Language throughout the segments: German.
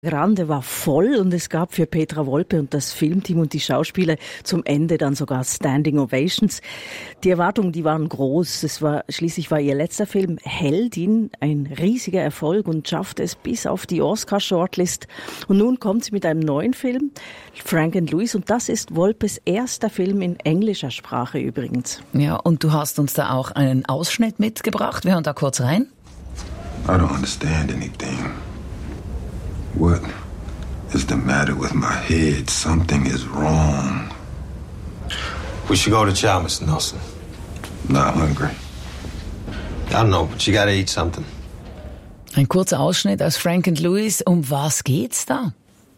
Grande war voll und es gab für Petra Volpe und das Filmteam und die Schauspieler zum Ende dann sogar Standing Ovations. Die Erwartungen, die waren groß. Schließlich war ihr letzter Film Heldin ein riesiger Erfolg und schaffte es bis auf die Oscar-Shortlist. Und nun kommt sie mit einem neuen Film, Frank and Louis, und das ist Volpes erster Film in englischer Sprache übrigens. Ja, und du hast uns da auch einen Ausschnitt mitgebracht. Wir hören da kurz rein. I don't understand anything. What is the matter with my head? Something is wrong. We should go to chow, Mr. Nelson. Not hungry. I don't know, but you gotta eat something. Ein kurzer Ausschnitt aus Frank and Louis. Um was geht's da?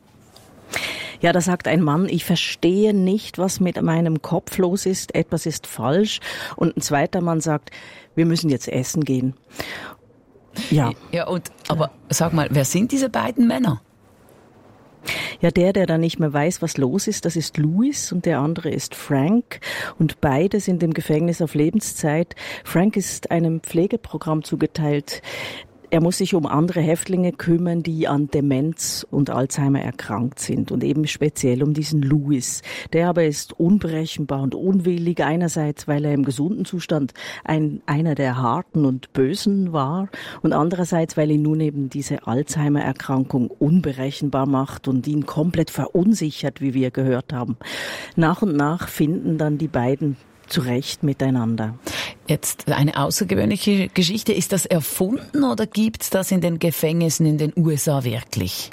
Ja, da sagt ein Mann, ich verstehe nicht, was mit meinem Kopf los ist. Etwas ist falsch. Und ein zweiter Mann sagt, wir müssen jetzt essen gehen. Ja. Ja, aber sag mal, wer sind diese beiden Männer? Ja, der da nicht mehr weiß, was los ist, das ist Louis und der andere ist Frank. Und beide sind im Gefängnis auf Lebenszeit. Frank ist einem Pflegeprogramm zugeteilt. Er muss sich um andere Häftlinge kümmern, die an Demenz und Alzheimer erkrankt sind und eben speziell um diesen Louis. Der aber ist unberechenbar und unwillig, einerseits, weil er im gesunden Zustand einer der Harten und Bösen war und andererseits, weil ihn nun eben diese Alzheimer-Erkrankung unberechenbar macht und ihn komplett verunsichert, wie wir gehört haben. Nach und nach finden dann die beiden zurecht miteinander. Jetzt eine außergewöhnliche Geschichte. Ist das erfunden oder gibt's das in den Gefängnissen in den USA wirklich?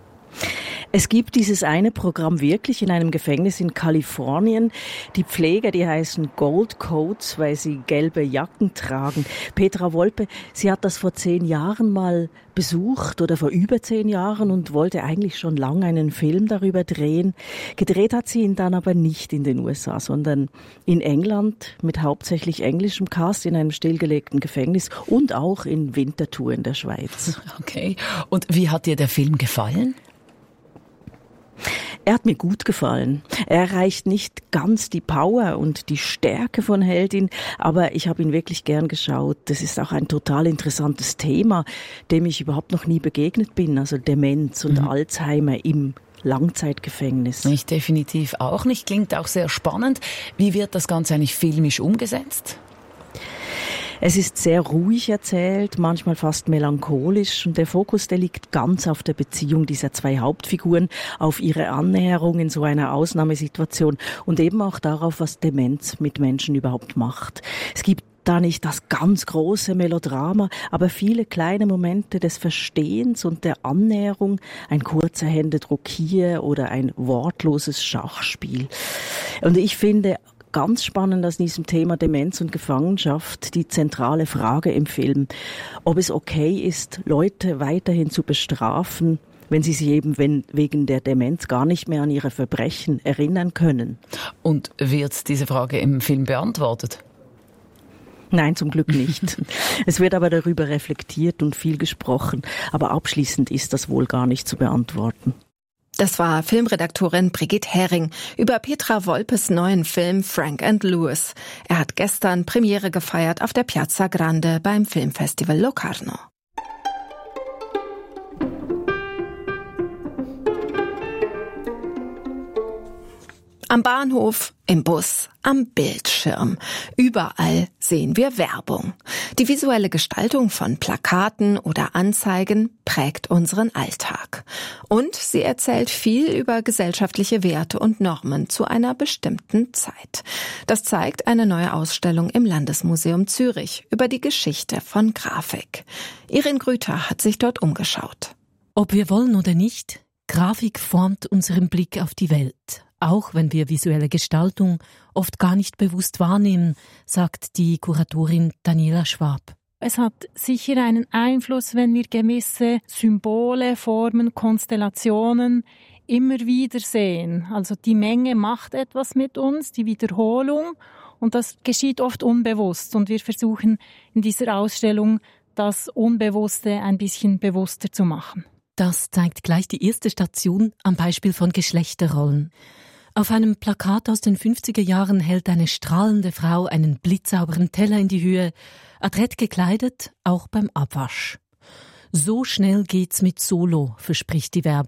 Es gibt dieses eine Programm wirklich in einem Gefängnis in Kalifornien. Die Pfleger, die heißen Gold Coats, weil sie gelbe Jacken tragen. Petra Volpe, sie hat das vor 10 Jahren mal besucht oder vor über 10 Jahren und wollte eigentlich schon lange einen Film darüber drehen. Gedreht hat sie ihn dann aber nicht in den USA, sondern in England mit hauptsächlich englischem Cast in einem stillgelegten Gefängnis und auch in Winterthur in der Schweiz. Okay. Und wie hat dir der Film gefallen? Er hat mir gut gefallen. Er erreicht nicht ganz die Power und die Stärke von Heldin, aber ich habe ihn wirklich gern geschaut. Das ist auch ein total interessantes Thema, dem ich überhaupt noch nie begegnet bin, also Demenz und Alzheimer im Langzeitgefängnis. Ich definitiv auch nicht. Klingt auch sehr spannend. Wie wird das Ganze eigentlich filmisch umgesetzt? Es ist sehr ruhig erzählt, manchmal fast melancholisch und der Fokus, der liegt ganz auf der Beziehung dieser 2 Hauptfiguren, auf ihre Annäherung in so einer Ausnahmesituation und eben auch darauf, was Demenz mit Menschen überhaupt macht. Es gibt da nicht das ganz große Melodrama, aber viele kleine Momente des Verstehens und der Annäherung, ein kurzer Händedruck hier oder ein wortloses Schachspiel. Und ich finde ganz spannend aus diesem Thema Demenz und Gefangenschaft die zentrale Frage im Film, ob es okay ist, Leute weiterhin zu bestrafen, wenn sie sich eben wegen der Demenz gar nicht mehr an ihre Verbrechen erinnern können. Und wird diese Frage im Film beantwortet? Nein, zum Glück nicht. Es wird aber darüber reflektiert und viel gesprochen, aber abschließend ist das wohl gar nicht zu beantworten. Das war Filmredaktorin Brigitte Hering über Petra Volpes neuen Film Frank and Louis. Er hat gestern Premiere gefeiert auf der Piazza Grande beim Filmfestival Locarno. Am Bahnhof, im Bus, am Bildschirm. Überall sehen wir Werbung. Die visuelle Gestaltung von Plakaten oder Anzeigen prägt unseren Alltag. Und sie erzählt viel über gesellschaftliche Werte und Normen zu einer bestimmten Zeit. Das zeigt eine neue Ausstellung im Landesmuseum Zürich über die Geschichte von Grafik. Irin Grüter hat sich dort umgeschaut. Ob wir wollen oder nicht, Grafik formt unseren Blick auf die Welt. Auch wenn wir visuelle Gestaltung oft gar nicht bewusst wahrnehmen, sagt die Kuratorin Daniela Schwab. Es hat sicher einen Einfluss, wenn wir gewisse Symbole, Formen, Konstellationen immer wieder sehen. Also die Menge macht etwas mit uns, die Wiederholung. Und das geschieht oft unbewusst. Und wir versuchen in dieser Ausstellung, das Unbewusste ein bisschen bewusster zu machen. Das zeigt gleich die erste Station am Beispiel von Geschlechterrollen. Auf einem Plakat aus den 50er Jahren hält eine strahlende Frau einen blitzsauberen Teller in die Höhe, adrett gekleidet, auch beim Abwasch. So schnell geht's mit Solo, verspricht die Werbung.